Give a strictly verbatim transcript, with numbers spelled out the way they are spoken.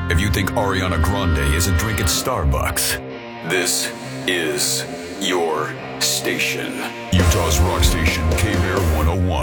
if you think Ariana Grande isn't drinking Starbucks, this is your station. Utah's rock station, K-Bear one oh one.